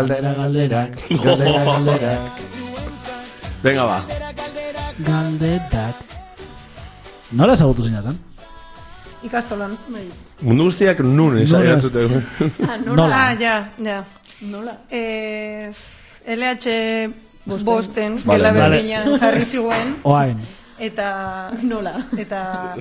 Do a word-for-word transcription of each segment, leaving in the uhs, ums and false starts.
galdera, galderak, galdera, galderak. Venga, ba. Galderak. Nola ezagutu zinatan? Ikastolan. Mundu guztiak nun, esan zuten. Ah, nola? Ah, ja, ja. Nola? Eh, L H bosten, gela berdinean jarri ziguen. Oain. Eta... Nola? Eta...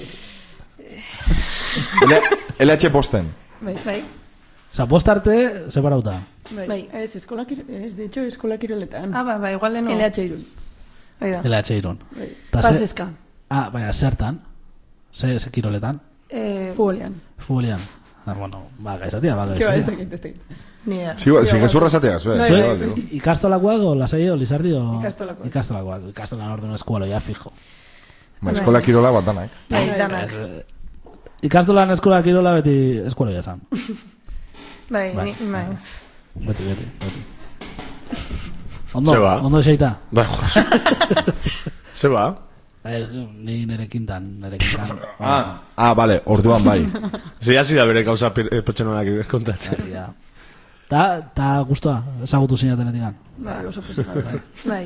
L H bosten. Bai, bai. Osa, bost arte separauta. Bai, ez, eskola ez, de hecho, eskola kiroletan. Ah, ba, ba, igual de no. L H irun. Bai da. L H irun. Paseska. Ah, baina, zertan? Ze, ze kiroletan? Eh... Futbolean. Futbolean. Ah, bueno, ba, gaizatia, ba, Kiba, ez gaizatia. dakit, ez dakit. Nia. Sin gezurra zatea, zue. Ikastolakoak o lasai o lizardi o... Ikastolakoak. Ikastolakoak. Ikastolan orduan eskualo, ya fijo. Ba, eskola kirola bat danak. Bai, danak. Ikastolan eskola kirola beti eskualo ya zan. Bai, ni, bai. Beti, beti, beti. Ondo, Zeba. ondo xeita. Bai, jo. Zeba. Ez, ni nerekin tan, nerekin tan. Ah, ah, vale, orduan bai. Zei hasi da bere kauza pertsonanak kontatzen. Ta, ta guztua, ezagutu zinaten etigan. Bai, oso peskat. Bai.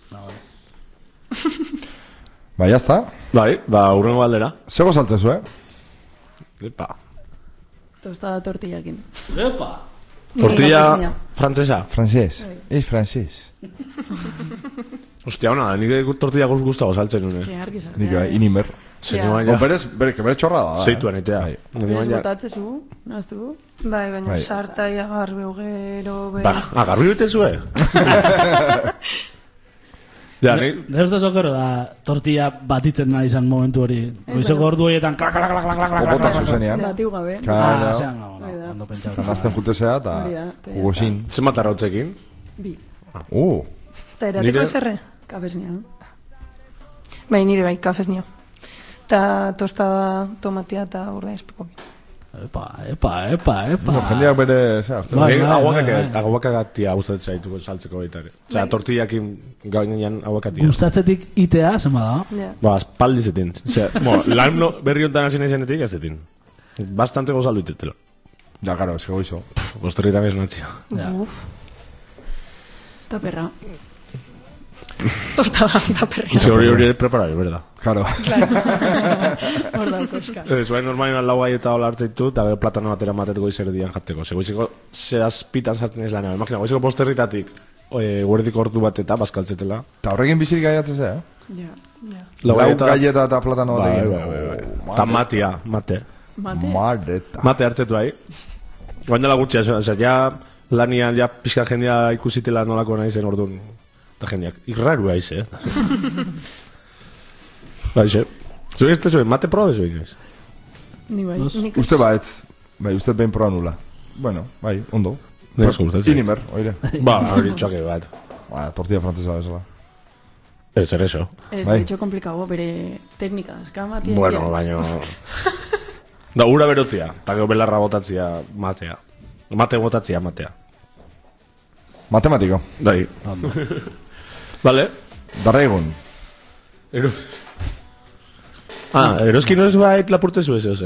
Ba, jazta. Bai, ba, urrengo galdera. Zego saltzezu, eh? Epa. Tostada tortillakin. Epa! Tortilla francesa. Francés. Ez francés. Ostia, ona, nik tortilla guz guztago saltzen nune. Eske argi saltzen. Nik bai, inimer. Zenuan ja. Berez, bere, bere txorra da. Zeituan etea. Ez botatzezu, naztu. Bai, baina Bai. sarta agarbi ugero... Ba, agarbi bete zue. Ja, ni... Nire uste zokero da tortilla batitzen nahi izan momentu hori. Goizeko ordu horietan klak, klak, klak, klak, klak, klak. Opotak zuzenean. Batiu gabe. Claro. Ah, zean, ondo pentsau. Kanazten jutezea eta ugozin. Zenbat arrautzekin? Bi. Uh. Eta eratiko zerre? Kafesnia. Bai, nire bai, kafesnia. Eta tostada tomatia eta urda espeko. Epa, epa, epa, epa. No, jendeak bere... Bai, bai, aguakagatia gustatzen zaituko saltzeko baita ere. Osea, tortillakin gainean aguakatia. Gustatzetik itea, zema da? Ja. Ba, espaldi zetin. Osea, bueno, lan no, berri hontan hasi naizenetik ez zetin. Bastante gozaldu itetelo. Ja, karo, ez goizo. Posterritan ez natzia. Uf. Eta perra. Tostada eta perria. Ze hori hori preparari, berda. Karo. Hor da, koska. Zuain normalin lau gai eta hola hartzeitu, eta gero platano batera mateteko izerdian jateko. Ze goiziko zehazpitan sartzen ez lanean. Imagina, goiziko posterritatik guerdiko ordu bat eta bazkaltzetela. Eta horrekin bizirik gaiatzea, eh? Ja. Lau galleta eta platano batekin. Bai, bai, bai. Eta matia, mate. Mate? Mareta. Mate hartzetu ahi. Goain dela gutxia, osea, ja lanian, ja pixka jendea ikusitela nolako nahi zen orduan. Eta jendeak, irraru aiz, eh? Bai, xe. Zue ez zuen, mate probe zuen, ez? Ni bai. Uste baetz. Bai, uste behin proa nula. Bueno, bai, ondo. Ne asko gustatzen. Inimer, oire. Ba, hori txoke bat. Ba, tortilla francesa bezala. Ez, ere eso. Ez, Bai. de hecho, komplikabo, bere teknika. Eskamatia. Bueno, baino... Da, ura berotzia. Eta gero belarra botatzia matea. Mate botatzia matea. Matematiko. Bai. Vale. Darra egun. Eros... Ah, eroski no es bait lapurte zu ez, ose.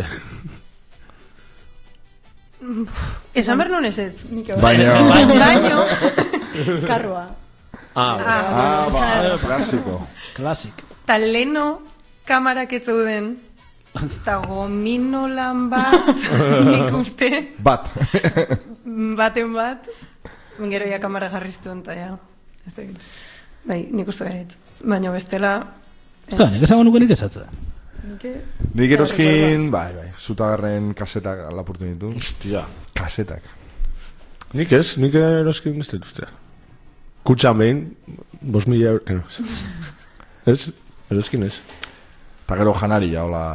Esan behar non ez ez. Baino. Baino. Karroa. Ah, Ah, ba, klasiko. Klasik. Ta leno kamarak ez zeuden. Eta gomino lan bat, nik uste, Bat. baten bat, gero ja kamara jarriztu enta, ja. Ez da egin. Bai, nik uste dut. Baina bestela... Ez da, nik esango nuke nik esatzea. Nike... Nik eroskin, bai, bai, zutagarren kasetak lapurtu ditu. hostia. Kasetak. Nik ez, nik eroskin ez dut uste. Kutxan behin, bos mila euro... Eh, no. Ez, eroskin ez. Ta gero janari, ja, hola...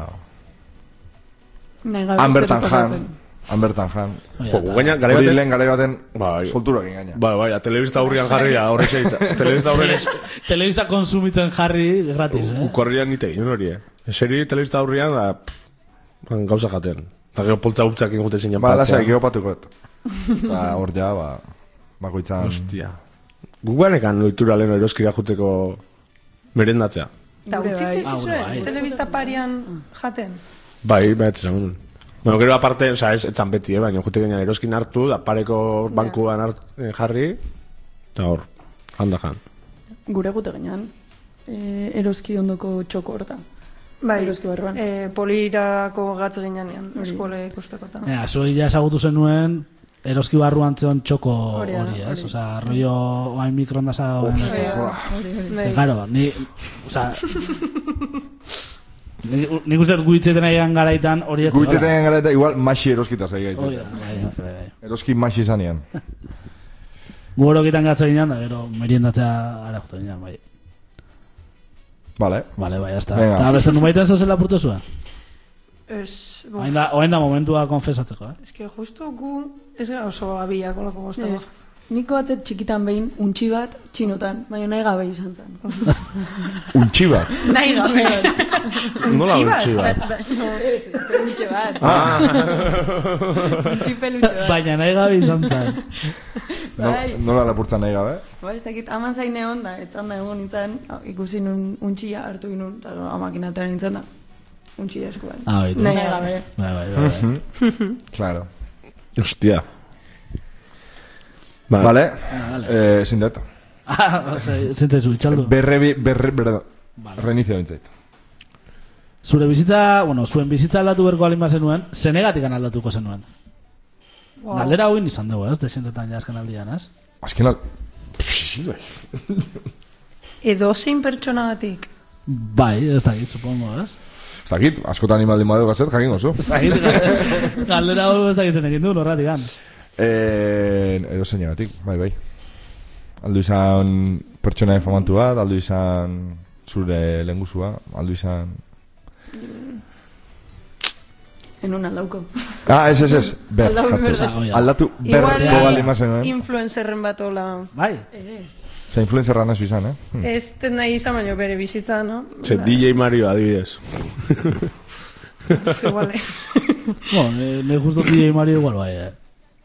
Han bertan jan. Han bertan jan. Jo, gaina, gara Hori baten... lehen gara baten Bai. soltura egin gaina. Bai, bai, a telebista aurrian jarria, horre xeita. Telebista aurrian... Telebista konsumitzen jarri gratis, eh? Ukorrian nite, jo hori, eh? Eseri telebista aurrian, da... pff, gauza jaten. Eta gero poltza gutxak ingute zinean Ba, lasai, geopatuko. Eta hor ja, ba... Bakoitzan... Hostia. Guganekan loitura leno eroskira juteko merendatzea. Da, Gure utzik bai. ez Ah, bueno, bai. zuen, telebista parian jaten. Bai, bai, ez esan. Bueno, gero aparte, oza, ez etzan beti, eh, baina jute genean eroskin hartu, da pareko bankuan hart, eh, jarri, eta hor, handa jan. Gure gute genean, eh, eroski ondoko txoko horta. Bai, Eroski barruan. eh, polirako gatz ginean, eskole ikustekotan. Ja, zuei ja ezagutu zenuen eroski barruan zeon txoko Hori da, hori, ez? hori. Osa, rollo oain mikronda dagoen. Hori, hori. Bai. Claro, ni, osa, ni, nik uste dut guitzeten aian garaitan hori etxe. Guitzeten gara eta igual maxi eroskita zai Hori da, gaitzen. bai, bai, bai. Eroski maxi zanean. Gu horokitan gatza ginean, da gero meriendatzea ara jute ginean, bai. Vale. Vale, bai, hasta. Venga. Eta beste numaiten zozela apurtu zuen? Ez, buf, Oain da, oain da momentua konfesatzeko, eh? ez que justo gu ez gara oso abiak olako goztako. Ez. Niko batzet txikitan behin untxi bat txinotan, baina nahi gabe izan zen. Untxi bat. Nahi gabe. Nola Untxi untxi bat? bat? Ba- no. Ez, pelutxe bat. Ah, Untxi pelutxe bat. Baina nahi gabe izan zen. No, Bai. nola lapurtza nahi gabe? Ba, ez dakit, ama zain egon da, etzan da egon nintzen, ikusi nun untxia hartu inun, eta amakin atera nintzen da, untxia eskuan. Ah, baitu. Nahi Nahi gabe. gabe. Bai, bai, bai, bai. Claro. hostia. Ba, Vale. vale. Eh, zindet. Ah, zintzezu, itxaldu. Berrebi, berre, berre, reinicio bintzait. Zure bizitza, bueno, zuen bizitza aldatu berko alin zenuen, zenegatik aldatuko zenuen. Wow. Galdera hauin izan dugu, ez? Desientetan jaskan aldian, ez? Azken al... Sí, bai. Edo zein pertsonagatik. Bai, ez dakit, supongo, ez? Ez dakit, askotan animaldi madeu gazet, jakin oso. Ez dakit, galdera hau ez dakit zenekin du, norratik gan. Eh, edo zeinatik, bai, bai. Aldu izan pertsona infamantu bat, aldu izan zure lehengusua, aldu izan... Enun aldauko. Ah, ez, ez, ez, ber, Aldatu jartzen. berra. Oh, ja. Aldatu ber, Igual bogaldi mazen, eh? influencerren bat ola. Bai, Ez. Osa, influencerra nazu izan, eh? Hmm. Ez den nahi izan baino bere bizitza, no? ze D J Mario adibidez. Igual, eh. bueno, ne, ne justo D J Mario igual bai, eh?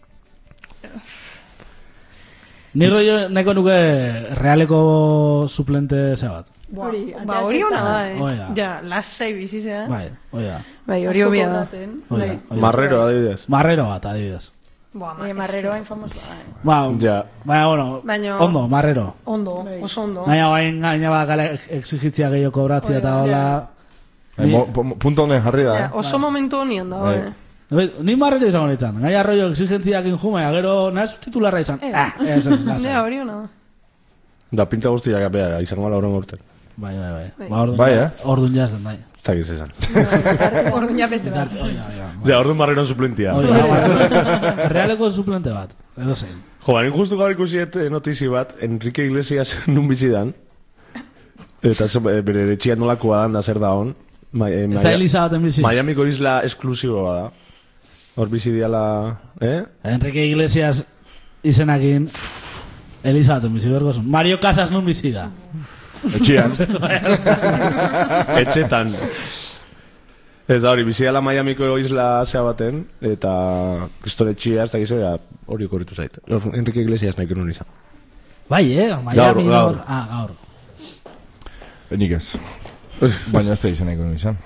Ni rollo neko nuke realeko suplente ze bat. Ba, Hori, ba, hori hona da, eh. Oh, ja. Ja, lasai bizizea. Bai, hoi da. Bai, hori hobia da. Hoi da, Bai. hoi da. Marrero adibidez. Marrero bat, adibidez. Boa, Eh, marreroa infamosoa da, eh. Ba, Ja. baina, bueno, Baina- ondo, marrero. Ondo, Bai. oso ondo. Naina bain gaina bat gala exigitzia gehiago kobratzia eta Hoi da, hola. Eh, mo- po- punto honen jarri da, Ja, eh? oso momentu honian da, Bai. eh. Bai, ni marrero izango nintzen. Gaina rollo exigentziak injuma, ja, gero nahaz titularra izan. Ez. Ah, ez, ez, lasai. Ja, hori hona da. Da pinta guztiak apea, izango ala horren urte. Bai, bai, bai. Bai. Ba, orduan, Bai, eh? Orduan jazten, bai. Zagiz esan. Orduan ja beste bat. Hoi da, hoi da. Ja, orduan marreron suplentia. Hoi da, bai. Realeko suplente bat, edo zein. Jo, baina justu gaur ikusiet eh, notizi bat, Enrique Iglesias nun bizidan, eta ze- eh, bere etxia nolakoa dan da zer da hon. Ma, eh, Ez da Elisa baten bizi. Miamiko isla esklusiboa da. Hor bizi diala, eh? Enrique Iglesias izenakin Elisa baten bizi bergozun. Mario Casas nun bizi da. Etxian. Etxetan. Ez da hori, bizi diala Miamiko isla zea baten, eta kristore etxia, ez da gizera, hori korritu zait. Hor, Enrique Iglesias nahi kenun izan. Bai, eh? Miami, Gaur, gaur. hor- Ah, gaur. Nik ez. Baina ez da izan eko izan.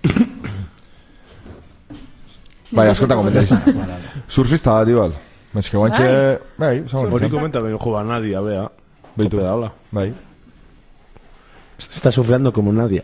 Bai, askotan komentaiz. Surfista bat, igual. Metzke guantxe... Bai, zango Hori nintzen. komenta behin jo ba Nadia, bea. Beitu. Tope da, hola. Bai. Está surfeando como Nadia.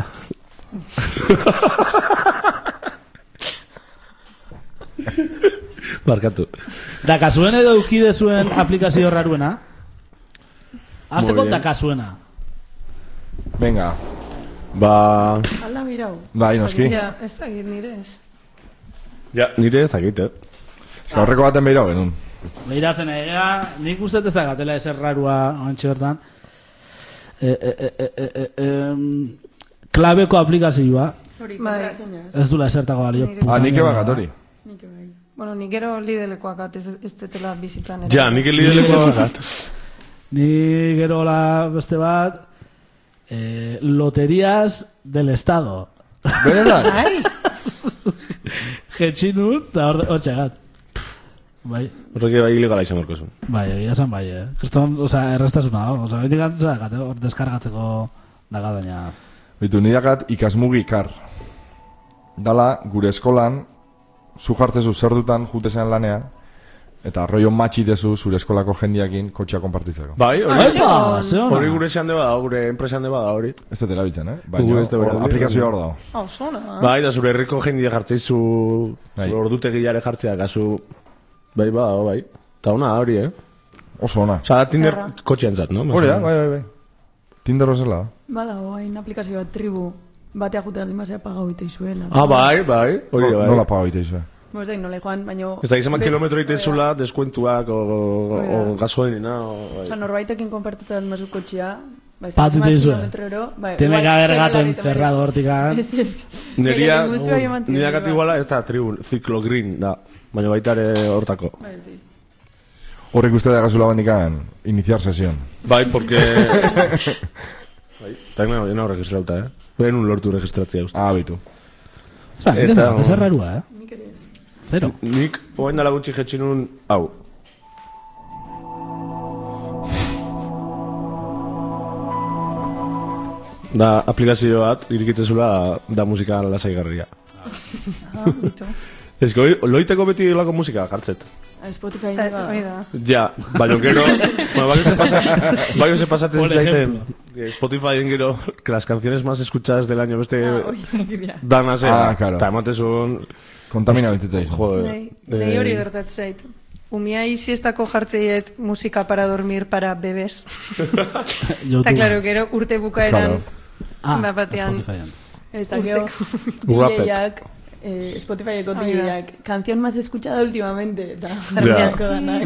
Barkatu. Da kasuen edo eukide zuen aplikazio raruena? Azteko Muy bien. da kasuena. Venga. Ba... Alda birau. Bai, noski. Ja, ez da git nire ez. Ja, nire ez dakit, eh? Eska horreko baten behirau genuen. Behiratzen egea, nik uste ez da gatela ezer rarua antxe bertan. E, e, e, e, e, e, em, klabeko aplikazioa, Hori, Bai. kontraseña, ez? ez dula esertako balio. Nire- Ah, nik puta ebakat mierda. hori. Nik bai. Bueno, nik gero lidelekoak at ez, ez tetela bizitzan. ere. Ja, nik elideleko bakat. Ni gero la beste bat, eh, loterías del Estado. Benetan? Ai, Jetxinun, eta hor hor txegat. Bai, Horrek bai ilegala izan gorko zuen. bai, egia esan bai, eh. Kriston, oza, errestasuna, hau. Oza, betik antzak, hor deskargatzeko daga, baina... Bitu, nidakat ikasmugi kar. Dala, gure eskolan, zu jartzezu zer dutan jutezean lanea, eta rollo matxitezu zure eskolako jendiakin kotxea konpartitzeko. Bai, hori Epa, ze ona. hori gure zean deba da, gure enpresan deba da, hori. Ez dut erabiltzen, eh? Gu Baina ez da hor- beratzen. aplikazioa hor dago. Hau, zona. Bai, da zure herriko jendia jartzeizu, Bai. zure ordutegiare jartzea, kasu, bai, ba, bai. Eta ona da hori, eh? Oso ona. Osa, da Tinder Erra. kotxean zat, no? Hori da, bai, bai, bai. Tinder horrezela da. Bada, hain aplikazio bat tribu, batea jute aldin basea pagau ite izuela. Ah, bai, bai, hori da, bai. Nola pago ite izue. Bo, ez da, nola joan, baina... Ez da, izan de- kilometro itezula, deskuentuak, o, o, Hori da. o gasolinina, o, bai. Osa, norbaitekin konpartitzen mazu kotxea, bai, Patu zenbat dizue. kilometrero, bai, Tiene igual, que haber gato pegelari encerrado hortikan. Ez, ez. Neria, Ege, guztua joan nire ziren, gati bai. iguala, ez da, tribu, Ciclo Green, da. Baina baita ere hortako. Bai, ez. Horrek uste da gazula bandikan, iniciar sesión. Bai, porque... bai, eta nahi nahi registrauta, eh? Ben un lortu registratzea uste. Ah, bitu. Zera, nik ez Eta- da, ez errarua, eh? Nik ere ez. Zero. Nik, oain dala gutxi jetxinun, hau. Da, aplikazio bat, irikitzezula, da musika lasaigarria. Ah, bitu. Ez que, oi- loiteko beti lako musika jartzet. Ah, Spotify Ta- ba. Hoi da. Ja, baina gero, bueno, bai se pasa, bai se pasatzen Por zaiten ejemplo. Spotify en gero, que las canciones más escuchadas del año beste Ah, oie, giria. danas era. Ah, claro. Ta ematezun, Kontamina bintzitza izan. joder. Nei, nei hori gertatzen zait. Umiai siestako jartzeiet musika para dormir para bebés. YouTube. Eta, claro, gero urte bukaeran, Ah, bat batean. Spotifyen. Ez da, gero, Wrap it. D J-ak, eh, Spotifyeko Hori da. D J-ak, canción más escuchada últimamente, eta Ja. jarriako danak.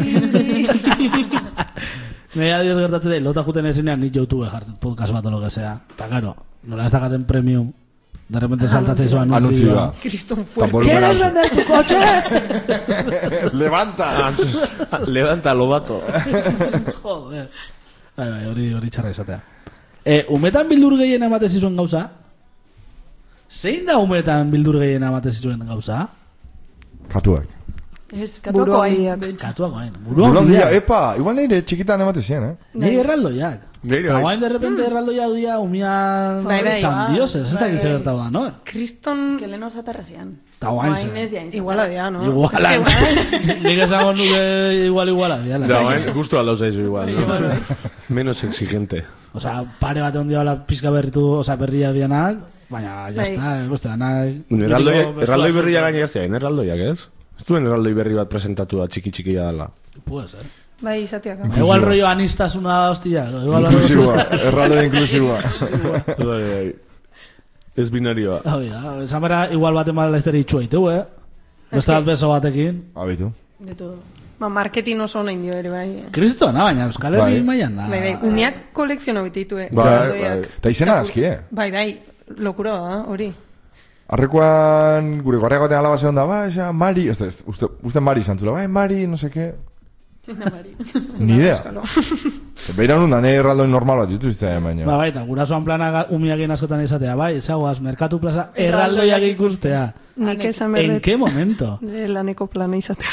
Nei adios gertatzen zait, lota juten ezenean nik YouTube jartzen podcast bat o lo que sea. Eta, claro, nola ez dakaten premium, de repente saltatzen zo Anuntzioa. Kriston Tan fuerte. volumen alto. vender tu coche? Levanta! Levanta lobato. Joder. Bai, bai, hori hori txarra izatea. E, umetan bildur gehien emate zizuen gauza? Zein da umetan bildur gehien emate zizuen gauza? Katuak. Ez, katuako Burua hain, handiak. betx. Katuak gain. Buruan Buruan handia. dira, epa, igual nire txikitan emate ziren, eh? Nei erraldoiak. Nire, Eta bai. guain de repente erraldoia duia umian Bai, bai. sandioses, ez Bai, dakit zer bai. gertatu da, no? Kriston... Ez que leheno zatarra zian. Eta guain Guain ez zen. jain. Iguala dea, no? Iguala. Es que, Nik esango nuke igual iguala. diala. Da, bain, gustu aldau zaizu igual, no? Menos exigente. Osea, pare bat ondia hola pizka berritu, osea, berria dianak, baina, Bai. jazta, beste danak... Erraldoi, erraldoi berria gaina ez ziren, erraldoiak, ez? Ez duen erraldoi berri bat presentatu da txiki-txikia dela. Puede ser. bai, izateak. Ba, igual rollo anistasuna hostia. Igual Inklusiboa, erraldo inklusiboa. Bai, bai. Ez binarioa. Hau da, esan bera igual baten badela ez dara itxua iteu, eh? Beste bat beso batekin. Abitu. De todo. Ba, marketing oso nahi dio ere, bai. Kristona, baina Euskal Herri Bai. mailan da. Bai, bai, umeak kolekziono bititue. Bai, erraldoiak. bai. Eta izena aski, eh? Bai, bai, lokura da, hori. Arrekoan, gure garrera batean alaba zegoen da, bai, esa, Mari, ez, ez, uste, uste Mari zantzula, bai, Mari, no sé qué. Txina mari. Ni idea. Euskalo. Beira nun, da, nahi erraldoin normal bat ditu izan, baina. Ba, bai, eta gurasoan plana umiagien askotan izatea, bai, ezaguaz, Merkatu Plaza, erraldoiak ikustea. Nik esan ¿En berdet, qué momento? nire laneko plana izatea.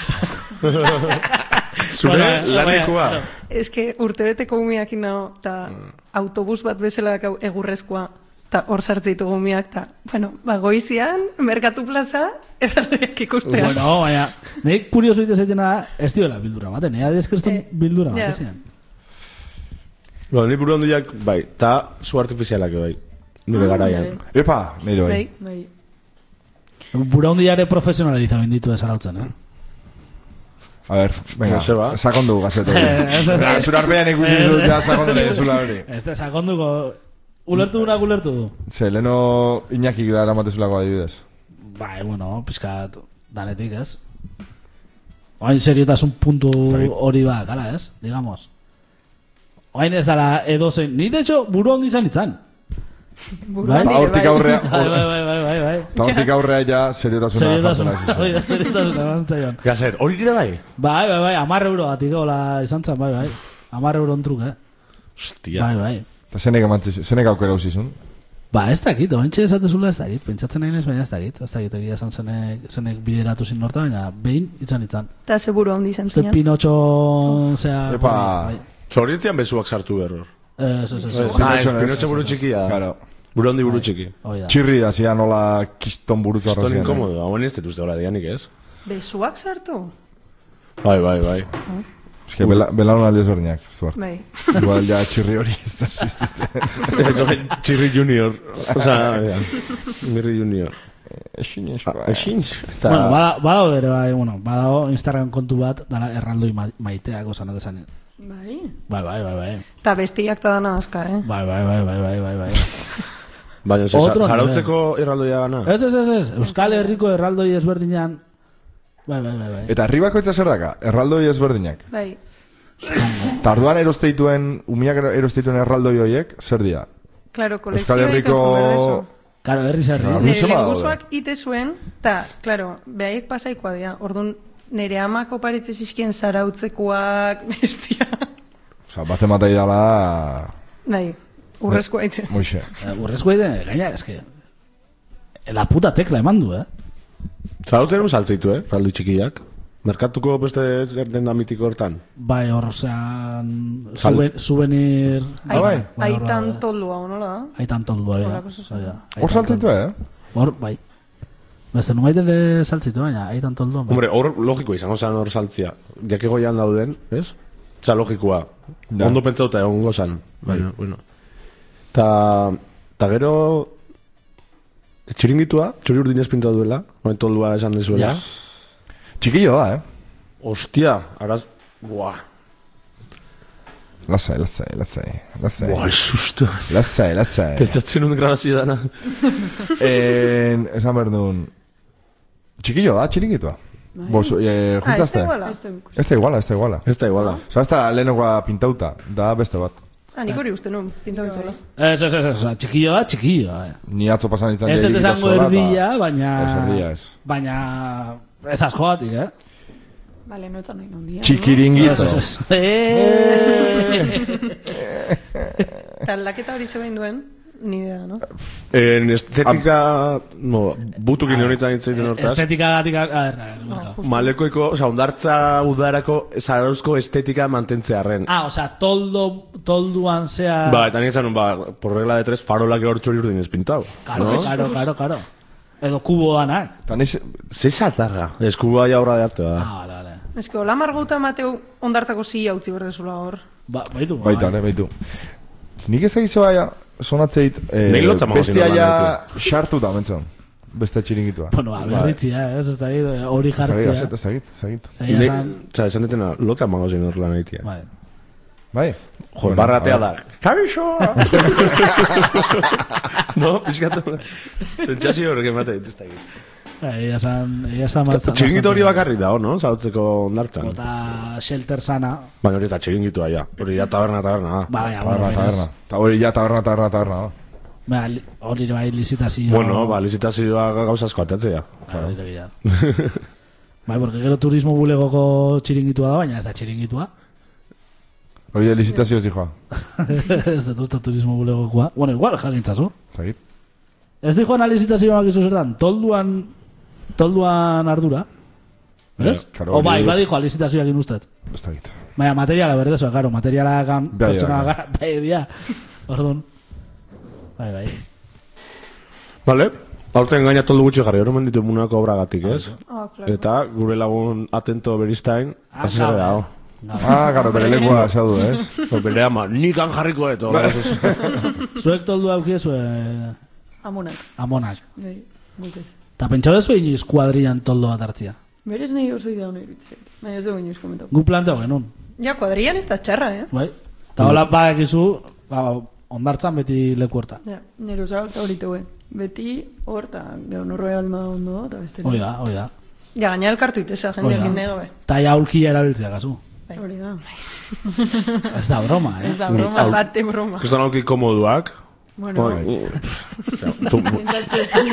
Zure Bueno, lanekoa. bueno. Ez que urtebeteko umiak nao, eta autobus bat bezala dakau egurrezkoa, eta hor sartze ditugu umiak, eta, bueno, ba, goizian, Merkatu Plaza, erraldoiak ikustea. Bueno, baina, nahi kurioso ite zaitena da, ez diola bildura maten, nahi adiez kriston Eh, bildura ja. maten zian. Bueno, ni buru handiak, bai, eta zu artifizialak, bai. Nire garaian. Epa, nire bai. Bai, Bai. Bura hundiare profesionaliza benditu ezarautzen, eh? A ver, venga, Joseba. sakondu gazeto. Ez, ez, ez. Zure arpean ikusi dut, ja sakondu nahi zula hori. Ez da, sakonduko, ulertu duna, ulertu du. Ze, leno Iñakik da eramatezulako adibidez. Bai, bueno, pizkat danetik, ez? Oain seriotasun puntu hori ba, gala, ez? Digamos. Oain ez dara edozein, ni de hecho buru handi izan itzan. buruan Ta dire, hortik bai. aurrea, Bai, bai, bai, bai, bai, bai. ta hortik aurrea ja seriotasuna Seriotasuna, jartzen hasi hori da, zen. seriotasuna emantzaion. Gazer, hori dira bai? Bai, bai, bai, amar euro batik hola izan zen, bai, bai. Amar euro ontruk, eh? Hostia. Bai, bai. Eta zenek emantzizu, zenek aukera uzizun. Ba, ez dakit, ointxe esatezula ez dakit, pentsatzen nahi nez, baina ez dakit, ez dakit, egia esan zenek, zenek bideratu zin norta, baina behin itzan itzan. Eta seguro handi izan Uste zinan. Pinotxo, zea... Epa. bai. Zorientzian bezuak sartu berror. Ez, ez, ez, ez. Ah, ez, Pinotxo, Pinotxo buru txikia. Claro. Buru handi buru txiki. Hoi da. Txirri da zian nola kiston buruz Kiston arrazian. inkomodo, hauen ez dut uste hola dianik, ez? Besuak sartu? Bai, bai, bai. Ez que bela, belaunaldi ezberdinak, Stuart. Bai. Igual ja txirri hori ez da existitzen. Txirri junior. Osa, ja. Mirri junior. Ezin ez, bai. Ezin. Bueno, bada- badago ere, bai, bueno, badago Instagram kontu bat, dala erraldoi ma- maiteak osan atesan. Bai. Bai, bai, bai, bai. Ta bestiak ta dana aska, eh? Bai, bai, bai, bai, bai, bai, bai. Baina, ze, Otro zarautzeko erraldoia gana. Ez, ez, ez, ez, Euskal Herriko erraldoi ezberdinan. Bai, bai, bai, bai. Eta herribako etza zer daka? Erraldoi ezberdinak. Bai. Tarduan erosteituen, umiak erosteituen erraldoi horiek, zer dira? Claro, Euskal kolekzioa Herriko... berdezu. Karo, herri zerri. Claro. Nire Luze badaude. lengusuak ite zuen, ta, claro, behaiek pasaikoa dira. Orduan, nire amak oparitze zizkien zarautzekoak, bestia. Osa, bate matai dala... Bai, urrezkoa ite. Moixe. Eh, Urrezko ide, gaina, eske... La puta tekla eman du, eh? Zarautzen un saltzeitu, eh? Erraldoi txikiak. Merkatuko beste denda mitiko hortan. Bai, hor, zean... Sal- Suben, souvenir... Ah, bai. Aitan toldua, honola da? Aitan toldua, ja. Horako zuzen. Hori da, Hor aitan saltzeitu, toldua. eh? Hor, bai. Beste, nunbait ere saltzitu, baina, aitan toldua. Bai. Hombre, hor logiko izango zen hor saltzia. Jake goian dauden, ez? Osa, logikoa. Ja. Ondo pentsauta egon gozan. Baina, bueno. Ta, ta gero... Txiringitua, txori urdinez pinta duela, oen toldua esan dezuela. Ja. Txikillo da, eh? Hostia, araz... Buah. Lasai, lasai, lasai, lasai. Buah, ez susto. Lasai, lasai. Pentsatzen un grabazio dana. En, esan behar duen... Txikillo da, txiringitua. Bai. Bos, eh, Ah, ez da juntaste? iguala? Ez da ikusi. Ez da iguala, ez da iguala. Ez da iguala. Osa, ez da lehenagoa pintauta, da beste bat. Ah, nik hori uste nun, pinta bintola. Ez, ez, ez, ez, oza, txikillo da, txikillo, eh. Ni atzo pasan izan Ez dut jaikiko esango sola, eta- erdia, baina... Ez erdia ez. Baina... Ez askoatik, eh? Bale, no etzan nahi nondia. Txikiringito. Ez, ez, ez. Eh! Eta aldaketa hori zebein duen, ni idea, no? En estetika... No, butukin honitzen itzen hortaz. Estetika gatik... A ver, a ver, No, Urka. justo. Malekoiko, oza, ondartza udarako zarauzko estetika mantentzearen. Ah, o sea, toldo, tolduan zea... Ba, eta nik esan, ba, por regla de tres, farola que hor txori urdinez pintau. Claro, claro, claro, claro. Edo kubo danak. Eta niz... Ze zatarra. Eskuba ja obra de arte da. Ah, vale, vale. Ez que, hola margauta mateu ondartzako zila utzi berdezula hor. Ba, baitu. Baita, ne, baitu. Nik ez egitzo baia, sonatzeit, eh, Nik lotza mago bestia zinon ja lan sartu da, mentzon. Beste txiringitua. Bueno, ba, berritzia, ez, ez da egit, hori Ez da egit, jartzia. ez da egit, ez da egit. Egia Nik, esan, oza, esan detena, lotza mago zen hor lan egitea. bai. Bai? Jo, Bueno, barratea a da. ver. Kabixo! No, pixkatu. Sentsazio horrek emate dituzta egin. Bai, Egia esan, egia esan bastante- Txiringito hori bakarrik dago, no? Zautzeko ondartzan. Bota shelter sana. Baina hori eta txiringitua, ja. Hori ja taberna, taberna, da. Ba, ja, Taberna, bueno, taberna. Eta hori ja taberna, taberna, taberna. da. Ba, li- hori bai lizitazio. Bueno, ba, lizitazioa gauza asko atatzea. Ba, hori da bila. Bai, porque gero turismo bulegoko txiringitua da, baina ez da txiringitua. Hori licitazio ez dijoa. Ez dut uste turismo bulegokoa. Bueno, igual, jakintzazu. Zagit. Ez dijo analizitazioak izu zertan, tolduan, tolduan ardura. Ez? Eh, claro, O bai, hori- bai dijo analizitazioak inustet. Ez da egit. Baina materiala berdezua, karo, materiala gan, Bai, pertsona bai, gara, bai, dia. Orduan. Bai, bai. Vale? Aurten gaina toldu gutxi jarri, hori menditu munako obragatik, ez? Ah, claro. Eta gure lagun atento beristain, Ah, hasi zara gabe. dago. Gabe. Ah, garo, bere lekua xaudu, ez? Pues bere ama, nik han jarriko eto. Zuek toldu aukiezu Amonak. amonak. Bai, guk ez. Ta pentsau dezu inoiz kuadrian toldo bat hartzia. Berez nahi oso idea hona iruditzen. Baina ez dugu inoiz komentau. Gu planteo genuen, Ja, kuadrian ez da txarra, eh? bai? Ta hola badakizu, ba, ondartzan beti leku horta. Ja. Nero zauta hori teue. Beti hor, eta gero norroe alma ondo, eta beste. Hoi da, hoi da. Ja, gaina elkartu itesa, Hoi jendeak da. innego, be. Ta ja aulkia erabiltzea, kasu. Hori da. Ez da broma, eh? Ez da broma. Bate broma. Kustan auki komoduak. Bueno, pentsatzen zen.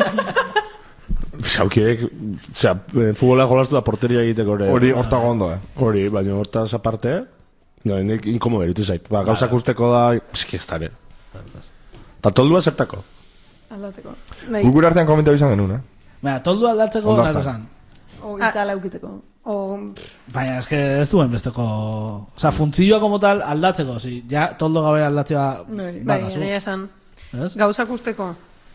Zaukiek, osea, futbola jolastu da porteria egiteko ere. Hori hortago ondo, eh? Hori, baina hortaz aparte, no, nik inkomo beritu zait. Ba, gauzak usteko da, eski ez dare. Ta toldua zertako? Aldatzeko. Bai. Guk gure artean komentau izan genuen, eh? Baina, toldu aldatzeko Hondartzan. nahi esan. O Ah. itzala eukitzeko. O, Baina, eske ez duen besteko... Osa, funtzioa como tal aldatzeko, si, ja, toldo gabe aldatzea... Bai. bai, bakazu. egia esan. Ez? Gauzak usteko.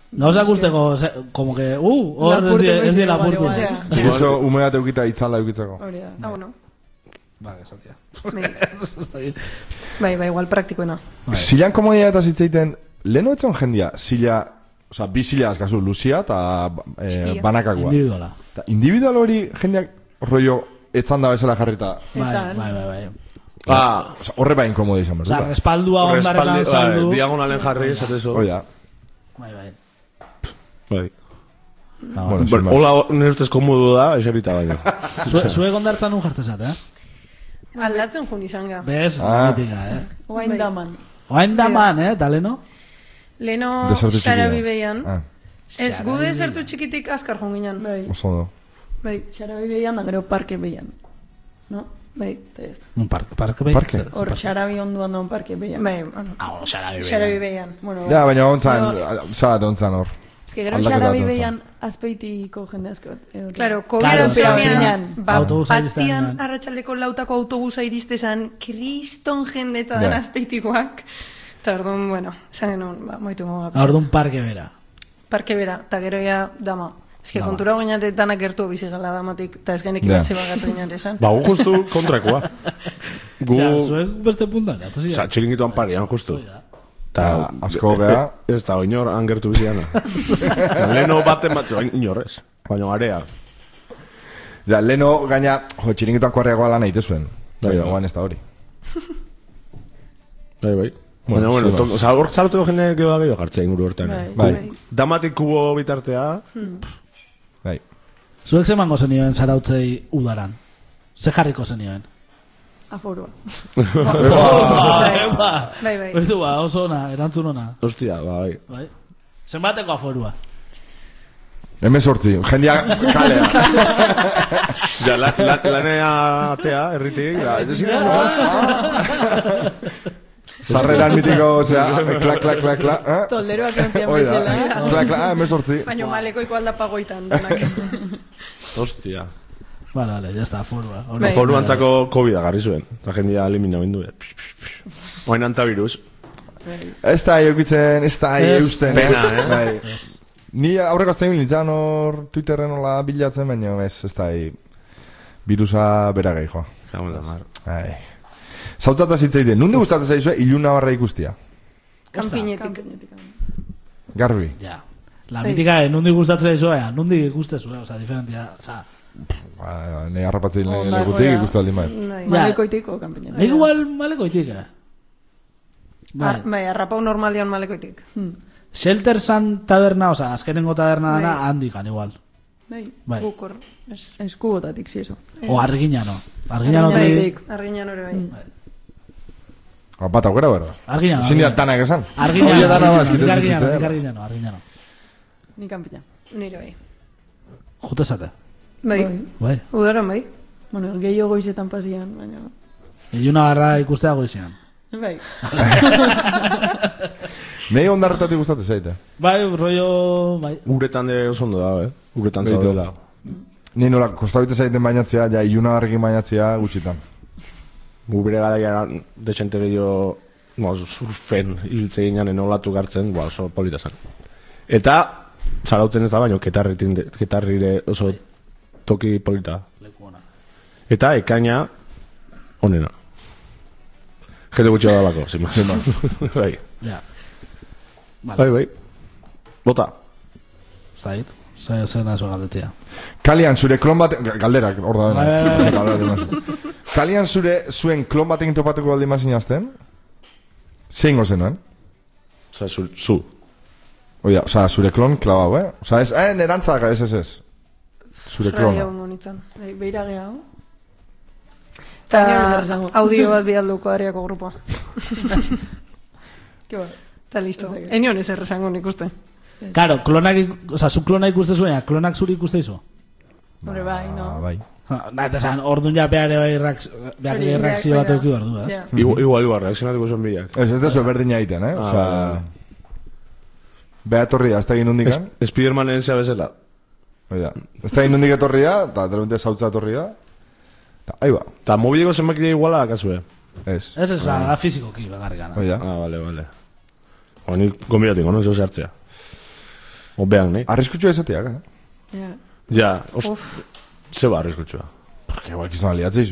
Gauza guzteko, ze- como que, uh, hor ez Lapurtu die- ez die igual, lapurtu. igual. Ja. Si eso, ume bat eukita itzala eukitzeko. Hori da. Ah, bueno. Ba, esatia. Bai. Bai, bai, igual praktikoena. Zilan komodian eta zitzeiten, leheno etzon jendia, zila, oza, bi zila azkazu, Luzia eta eh, Txikia. banakakoa. Individuala. Ta individual hori jendeak rollo etzan da bezala jarrita. Bai, Etzan. bai, bai, bai. Ah, Oza, horre bain komodia izan Osa, behar. respaldua ondaretan respaldi, saldu. bai, diagonalen jarri, esatezo. Oida, Bai, bai. Bai. Ba, bueno, sin Bueno, más. hola, nire ustez komodu da, eserita baina. Zue- Zuek ondartzan un jartzezat, eh? Aldatzen jun izan ga. Bez, Ah. mitika, eh? Oain daman. Oain da man, eh, taleno? Leno Desertu txikia. Xarabi behian. Ah, Ez, gu desertu txikitik azkar jun ginen. Bai. oso ondo. Bai, Xarabi behian da gero parke behian. No? bai. Eta ez. Un parque, parque bai. Parke? Hor, xarabi onduan da un parke behian. Bai, bueno. Ah, bueno, xarabi bai. Xarabi behian. Bueno, Ja, baina ontzan, Pero- zara ontzan hor. Ez que gero aldaketa xarabi bat behian azpeitiko jende asko. egoten. Claro, Claro, COVID pero zenean, piñan. ba, Autobusa iristean. batian arratsaldeko lautako autobusa iristezan, kriston jende eta Ja. den azpeitikoak. Eta orduan, bueno, esan genuen, ba, moitu moga. Orduan parke bera. Parke bera, eta gero ya dama. Ez que Dama. kontura goinare danak gertu bizi gala damatik, eta ez genek Ja. ibatze bagat goinare esan. Ba, gu justu kontrakoa. Gu, Ja, zuek beste puntan, atozi. oza, txiringituan parean justu. Ta, Ja, asko gea. e- Ez da, oinor angertu biziana. Leno baten bat, oin- inor ez. Baina area. Ja, leheno gaina, jo, txiringituan korreagoa lan egite zuen. Bai, Bai, bai. oan ez da hori. Bai, bai. Bueno, Baina, bueno, sí, ton- oza, hor zalutzeko jende gero da gehiago jartzea inguru hortan. Bai. Bai, Damatik kubo bitartea, bai. Zuek zemango zenioen zarautzei udaran. Ze jarriko zenioen. Aforua. Bai, Bai, bai. Baitu ba, oso ona, erantzun ona. hostia, ba, bai. Bai. Zenbateko aforua. Hemen sortzi, jendia kalea. Ja, la, la, lanea atea, erritik, da, ez ezin Sarreran mitiko, osea, klak, klak, klak, klak, eh? Tolderoak ontzian Hoi da, bezala. klak, klak, ah, hemen sortzi. Baina malekoiko aldapagoitan danak. Hostia. Vale, vale, ya está, aforua. Hori. Bai. Foru antzako COVID agarri zuen. Eta jendia elimina bindu. Oain antavirus. Ez da eukitzen, ez da Ez. eusten. Pena, eh? Bai. Ni aurreko azten nintzen hor Twitterren hola bilatzen, baina ez, ez da virusa bera gehi, joa. Jaun da, mar. Ai. Zautzata zitzeiten, nundi gustatzen zaizue iluna barra ikustia? Kanpinetik. Kanpinetik. Garbi. Ja. La mítica, eh, nundi gustatzen zaizu, nundi ikustezu, eh, oza, diferentia, oza. Ba, ne harrapatzen Onda, lekutik goia. ikustu aldi bai. Bai. Malekoitiko kanpinetik. Nik igual maleko itik, eh. Bai. Ar- Bai, arrapau normalian malekoitik. Hmm. Shelter Sun taberna, oza, azkenengo taberna dana, Bai. handikan igual. Bai. Bai. Gukor. Ez. Eskubotatik, si eso. O Argiñano. Argiñano Argiñanotik. bai. Arginan hori bai. Bat aukera berda. Argiñano. Ezin dira danak esan. Argiñano. Hori dana bat, Nik egiten Argiñano, zituzten. nik Argiñano, Argiñano. Ni kanpina. Nire bai. Jute zate. Bai. Bai. Udaran bai. Bueno, gehiago goizetan pasian, baina... Iluna garra ikustea goizian. Bai. Nei ondarretatik gustatzen zaite. Bai, rollo... Bai. Uretan de oso ondo da, eh? Uretan Beitu. zaudela. Ni nola, kostabite zaiten bainatzea, ja iluna garrekin bainatzea gutxitan. Gu bere garaia desente gehiago, no, surfen hiltze ginen olatu gartzen, ba, oso polita zen. Eta, zarautzen ez da baino, ketarritin, ketarrire oso toki polita. Eta ekaina, onena. Jende gutxi da lako, sin más. Bai, Ja. bai, Vale. bai. Bota. Zait. Zer zer da zuen galdetzea. Kalian zure klon bat... ga- Galderak, hor da Bai, bai, bai. dena. Kalian zure zuen klon batekin topatuko aldi mazin azten? Zein gozenuen? Osa, zu, zu. Oia, oza, zure klon klabau, eh? Oza, ez, eh, nerantzaka, ez, ez, ez. Zure Radio klona. monitzen. Bai, beira gehiago. Eta Baina zer esango. audio bat bialduko ariako grupoa. Ke ba. Eta listo. Ez dakit. Enion ez erresango nik uste. Claro, klonak, ik- oza, zu klona ikuste zuen, klonak zuri ikuste izu. Hore bai, Ah, no. bai. Na, eta zan, orduan ja behar bai reakzio, behar Hori, reakzio bai, bat bai, euki behar du, ez? Ja. Igual, igual, igual, reakzionatuko zuen bilak. Ez, ez dezu berdina egiten, eh? Ah, Oza... bai. Beha etorria, ez da egin hundikan. Spidermanen zea bezala. Oida, ez da egin hundik etorria, eta de repente zautza etorria. Eta, ahi ba, Ta mobileko zenbakile iguala akazue. ez. Ez ez, da fizikoki, bagarri gana. Oida. Ah, vale, vale. Ba, nik gombidatuko, no? Zeu hartzea. Obean, nahi? Arriskutsua izateak, eh? Ja. Ja, ost... Ze ba arriskutxua? Porque igual kizuna liatzeiz.